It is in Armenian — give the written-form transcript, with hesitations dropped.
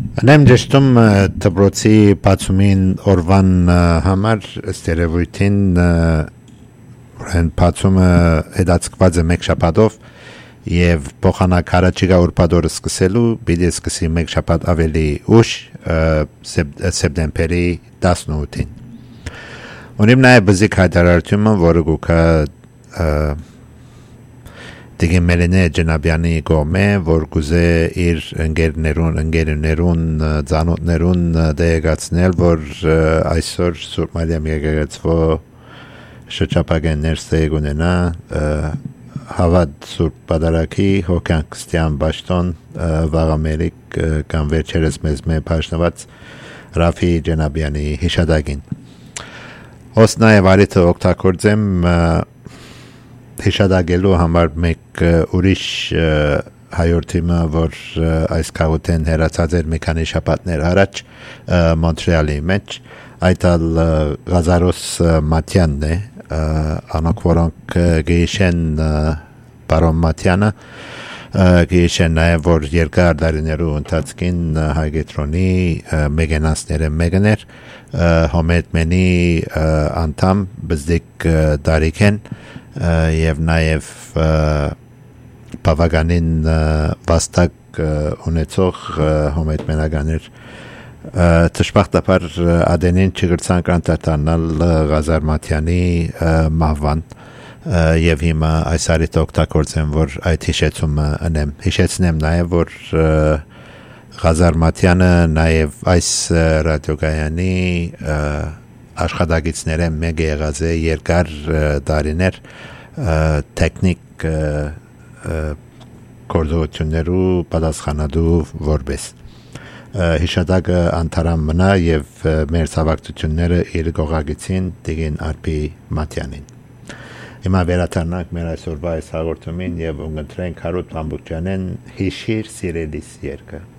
Անեմ ճշտում դպրոցի բացումին օրվան համար ստերևույթին այն բացումը հետաձգված է մեկ շաբաթով եւ փոխանակ հարաճիգա ուրբաթօրը սկսելու պիտի սկսի մեկ շաբաթ ավելի ուշ սեպտեմբերի 18-ին Ունիմ նաեւ բզիկ հայտարարությունը որը գուկա Դիգի Մելենե Ջնաբյանի կողմէ որ կուզե իր ընկերներուն ծանոթներուն դեղացնել որ այսօր Սուրբ Մարիամ եկեղեցվո շրջապագեններ ստեգունենա հավատ Սուրբ Պատարագի հոգյան քրիստիան Բաշտոն վաղամերիկ կամ վերջերս մեզ փաշնված Ռաֆի Ջնաբյանի հիշադակին Հոսնայ վարիթը օգտագործեմ Հիշադակելու համար մեկ ուրիշ հայորդիմը, որ այս քաղաքեն հերացած էր մի քանի շաբաթներ առաջ Մոնտրեալի մեջ, այդ Ղազարոս Մատյանն է, անոնք որոնք գեիշեն Պարոն Մատյանը, գեիշեն նաև որ երկար դարիներու ընթացքին հայգետրոնի մեգենասները մեգներ, հոմետմենի անդամ բզդիկ դարիքեն, եւ նաեւ բավականին վաստակ ունեցող հոմետմենականներ տշպախտապար ադենին չգրցանք անդրադառնալ Ղազար Մատյանի մահվան եւ հիմա այս արիթ օգտագործեմ որ այդ հիշեցումը անեմ հիշեցնեմ նաեւ որ Ղազար Մատյանը նաեւ այս ռադիոգայանի աշխատագիցները մեկ եղած է երկար դարիներ տեխնիկ գործողություններու պատասխանատու որպես հիշադակը անթարամ մնա եւ մեր ցավակցությունները իր գողագիցին դիգին Արփի Մատյանին Հիմա վերադառնանք մեր այսօրվա այս հաղորդումին եւ ունգընտրենք Հարութ Ամբուջյանեն հիշիր սիրելիս երգը